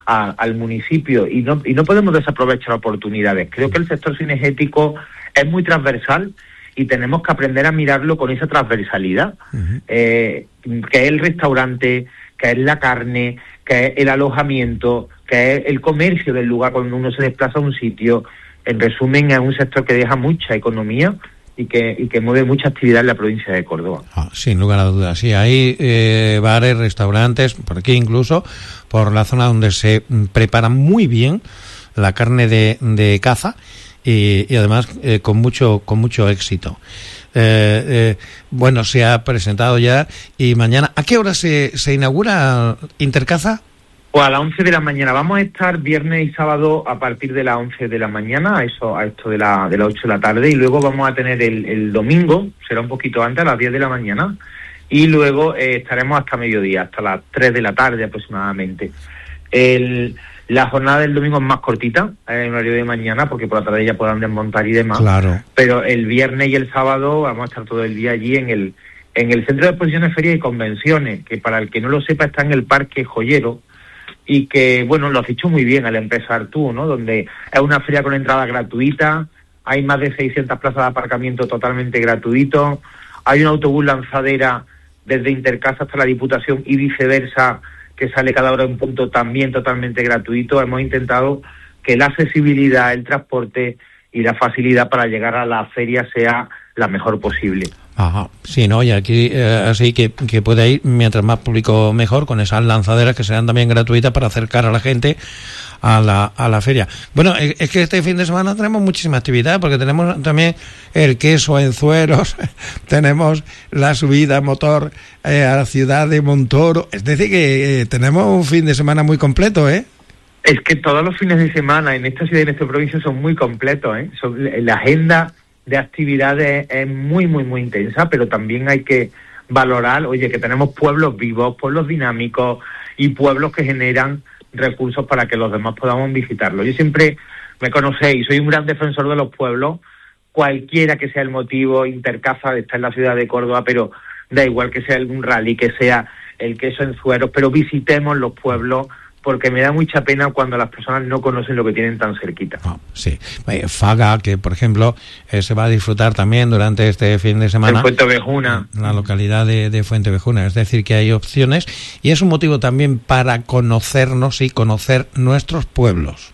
al municipio y no podemos desaprovechar oportunidades. Creo que el sector cinegético es muy transversal y tenemos que aprender a mirarlo con esa transversalidad, que es el restaurante, que es la carne, que es el alojamiento, que es el comercio del lugar cuando uno se desplaza a un sitio. En resumen, es un sector que deja mucha economía y que mueve mucha actividad en la provincia de Córdoba. Sin lugar a dudas, sí, hay bares, restaurantes, por aquí incluso, por la zona donde se prepara muy bien la carne de caza y además con mucho éxito. Bueno, se ha presentado ya y mañana, ¿a qué hora se inaugura Intercaza? Pues a las 11 de la mañana. Vamos a estar viernes y sábado a partir de las 11 de la mañana, a esto de las 8 de la tarde, y luego vamos a tener el domingo, será un poquito antes, a las 10 de la mañana, y luego estaremos hasta mediodía, hasta las 3 de la tarde aproximadamente. La jornada del domingo es más cortita, en horario de mañana, porque por la tarde ya podrán desmontar y demás. Claro. Pero el viernes y el sábado vamos a estar todo el día allí en el Centro de Exposiciones, Ferias y Convenciones, que para el que no lo sepa está en el Parque Joyero, y que, bueno, lo has dicho muy bien al empezar tú, ¿no? Donde es una feria con entrada gratuita, hay más de 600 plazas de aparcamiento totalmente gratuitos, hay un autobús lanzadera desde Intercaza hasta la Diputación y viceversa, que sale cada hora en punto también totalmente gratuito. Hemos intentado que la accesibilidad, el transporte y la facilidad para llegar a la feria sea la mejor posible. Ajá, sí, ¿no? Y aquí así que puede ir mientras más público mejor, con esas lanzaderas que serán también gratuitas para acercar a la gente a la feria. Bueno, es que este fin de semana tenemos muchísima actividad, porque tenemos también el queso en Zueros, tenemos la subida a motor a la ciudad de Montoro, es decir que tenemos un fin de semana muy completo, ¿eh? Es que todos los fines de semana en esta ciudad y en esta provincia son muy completos, ¿eh? La agenda de actividades es muy, muy, muy intensa, pero también hay que valorar, oye, que tenemos pueblos vivos, pueblos dinámicos y pueblos que generan recursos para que los demás podamos visitarlos. Yo siempre, me conocéis, soy un gran defensor de los pueblos, cualquiera que sea el motivo. Intercaza está en la ciudad de Córdoba, pero da igual que sea algún rally, que sea el queso en Zueros, pero visitemos los pueblos, porque me da mucha pena cuando las personas no conocen lo que tienen tan cerquita. Sí. Faga, que por ejemplo se va a disfrutar también durante este fin de semana. En Fuentevejuna. La localidad de Fuentevejuna. Es decir, que hay opciones y es un motivo también para conocernos y conocer nuestros pueblos.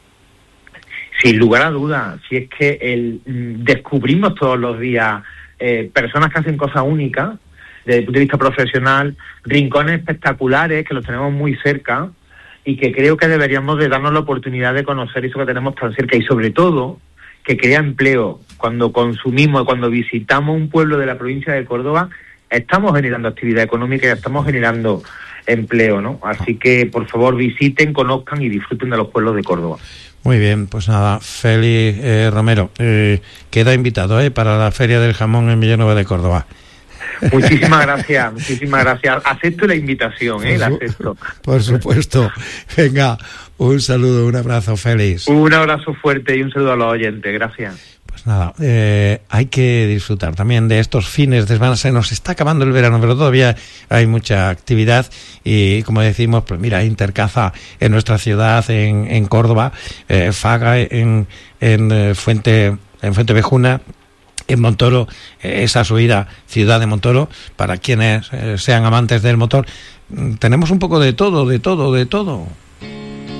Sin lugar a dudas. Si es que descubrimos todos los días personas que hacen cosas únicas desde el punto de vista profesional, rincones espectaculares que los tenemos muy cerca, y que creo que deberíamos de darnos la oportunidad de conocer eso que tenemos tan cerca, y sobre todo que crea empleo. Cuando consumimos, cuando visitamos un pueblo de la provincia de Córdoba, estamos generando actividad económica y estamos generando empleo, ¿no? Así que, por favor, visiten, conozcan y disfruten de los pueblos de Córdoba. Muy bien, pues nada, Félix Romero, queda invitado para la Feria del Jamón en Villanueva de Córdoba. Muchísimas gracias. Acepto la invitación, la acepto. Por supuesto. Venga, un saludo, un abrazo, Félix. Un abrazo fuerte y un saludo a los oyentes. Gracias. Pues nada, hay que disfrutar también de estos fines de semana. Se nos está acabando el verano, pero todavía hay mucha actividad y, como decimos, pues mira, Intercaza en nuestra ciudad, en Córdoba, Faga en Fuentevejuna, en Montoro, esa subida Ciudad de Montoro, para quienes sean amantes del motor. Tenemos un poco de todo.